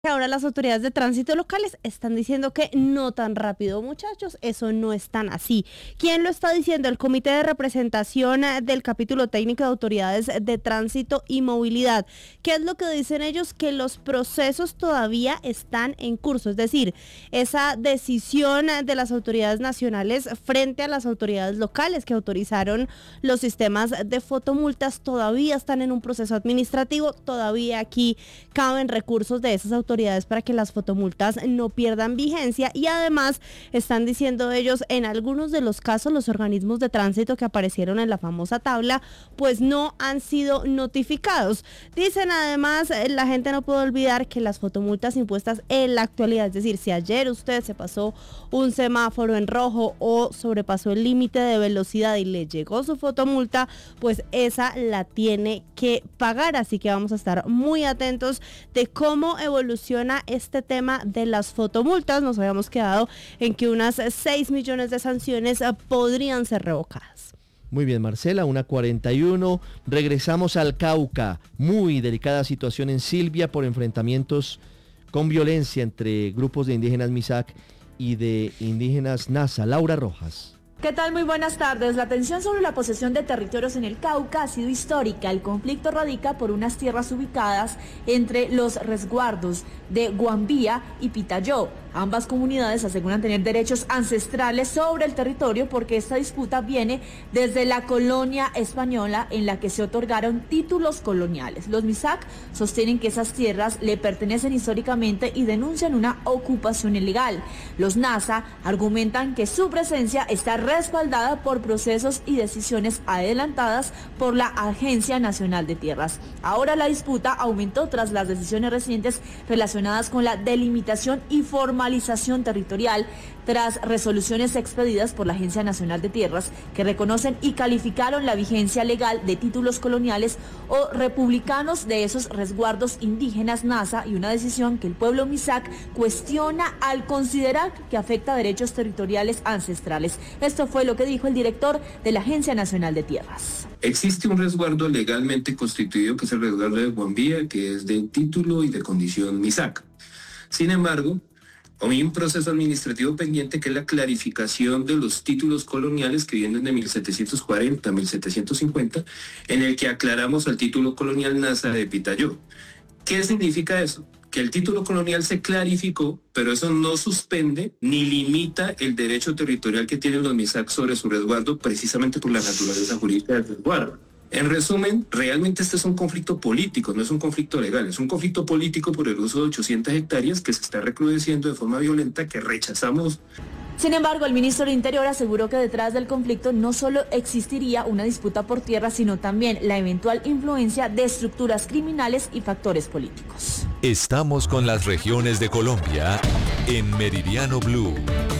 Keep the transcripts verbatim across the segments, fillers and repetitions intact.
Ahora las autoridades de tránsito locales están diciendo que no tan rápido, muchachos, eso no es tan así. ¿Quién lo está diciendo? El Comité de Representación del Capítulo Técnico de Autoridades de Tránsito y Movilidad. ¿Qué es lo que dicen ellos? Que los procesos todavía están en curso, es decir, esa decisión de las autoridades nacionales frente a las autoridades locales que autorizaron los sistemas de fotomultas todavía están en un proceso administrativo, todavía aquí caben recursos de esas autoridades para que las fotomultas no pierdan vigencia y además están diciendo ellos en algunos de los casos los organismos de tránsito que aparecieron en la famosa tabla pues no han sido notificados. Dicen además la gente no puede olvidar que las fotomultas impuestas en la actualidad, es decir, si ayer usted se pasó un semáforo en rojo o sobrepasó el límite de velocidad y le llegó su fotomulta, pues esa la tiene que pagar, así que vamos a estar muy atentos de cómo evoluciona este tema de las fotomultas. Nos habíamos quedado en que unas seis millones de sanciones podrían ser revocadas. Muy bien, Marcela, una cuarenta y uno. Regresamos al Cauca. Muy delicada situación en Silvia por enfrentamientos con violencia entre grupos de indígenas Misak y de indígenas Nasa. Laura Rojas. ¿Qué tal? Muy buenas tardes. La tensión sobre la posesión de territorios en el Cauca ha sido histórica. El conflicto radica por unas tierras ubicadas entre los resguardos de Guambía y Pitayó. Ambas comunidades aseguran tener derechos ancestrales sobre el territorio porque esta disputa viene desde la colonia española en la que se otorgaron títulos coloniales. Los Misak sostienen que esas tierras le pertenecen históricamente y denuncian una ocupación ilegal. Los Nasa argumentan que su presencia está respaldada por procesos y decisiones adelantadas por la Agencia Nacional de Tierras. Ahora la disputa aumentó tras las decisiones recientes relacionadas con la delimitación y formalización territorial tras resoluciones expedidas por la Agencia Nacional de Tierras que reconocen y calificaron la vigencia legal de títulos coloniales o republicanos de esos resguardos indígenas Nasa y una decisión que el pueblo Misak cuestiona al considerar que afecta derechos territoriales ancestrales. Esto fue lo que dijo el director de la Agencia Nacional de Tierras. Existe un resguardo legalmente constituido que es el resguardo de Guambía, que es de título y de condición Misak. Sin embargo, hay un proceso administrativo pendiente que es la clarificación de los títulos coloniales que vienen de mil setecientos cuarenta a mil setecientos cincuenta, en el que aclaramos al título colonial Nasa de Pitayó. ¿Qué significa eso? Que el título colonial se clarificó, pero eso no suspende ni limita el derecho territorial que tienen los Misak sobre su resguardo, precisamente por la naturaleza jurídica del resguardo. En resumen, realmente este es un conflicto político, no es un conflicto legal, es un conflicto político por el uso de ochocientas hectáreas que se está recrudeciendo de forma violenta, que rechazamos. Sin embargo, el ministro del Interior aseguró que detrás del conflicto no solo existiría una disputa por tierra, sino también la eventual influencia de estructuras criminales y factores políticos. Estamos con las regiones de Colombia en Meridiano Blue.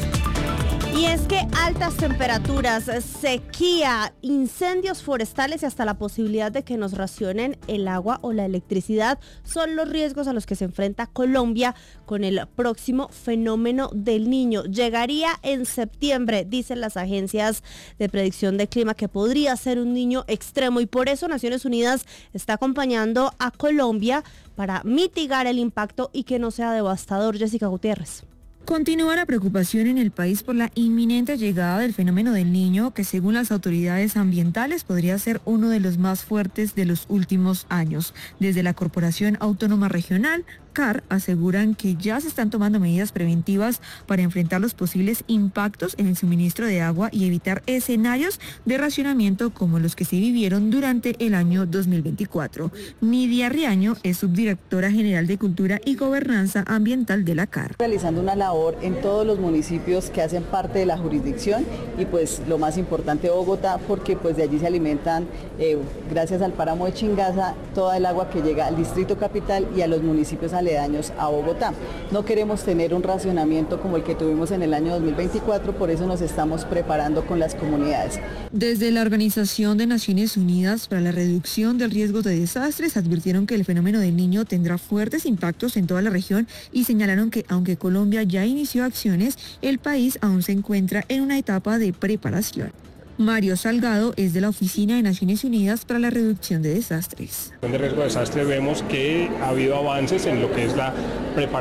Y es que altas temperaturas, sequía, incendios forestales y hasta la posibilidad de que nos racionen el agua o la electricidad son los riesgos a los que se enfrenta Colombia con el próximo fenómeno del Niño. Llegaría en septiembre, dicen las agencias de predicción de clima, que podría ser un Niño extremo y por eso Naciones Unidas está acompañando a Colombia para mitigar el impacto y que no sea devastador. Jessica Gutiérrez. Continúa la preocupación en el país por la inminente llegada del fenómeno del Niño, que según las autoridades ambientales podría ser uno de los más fuertes de los últimos años. Desde la Corporación Autónoma Regional, C A R, aseguran que ya se están tomando medidas preventivas para enfrentar los posibles impactos en el suministro de agua y evitar escenarios de racionamiento como los que se vivieron durante el año dos mil veinticuatro. Nidia Riaño es subdirectora general de Cultura y Gobernanza Ambiental de la C A R. Realizando una labor en todos los municipios que hacen parte de la jurisdicción y pues lo más importante Bogotá, porque pues de allí se alimentan, eh, gracias al páramo de Chingaza, toda el agua que llega al distrito capital y a los municipios aledaños a Bogotá. No queremos tener un racionamiento como el que tuvimos en el año dos mil veinticuatro, por eso nos estamos preparando con las comunidades. Desde la Organización de Naciones Unidas para la Reducción del Riesgo de Desastres advirtieron que el fenómeno del Niño tendrá fuertes impactos en toda la región y señalaron que aunque Colombia ya inició acciones, el país aún se encuentra en una etapa de preparación. Mario Salgado es de la Oficina de Naciones Unidas para la Reducción de Desastres. En el riesgo de desastre vemos que ha habido avances en lo que es la preparación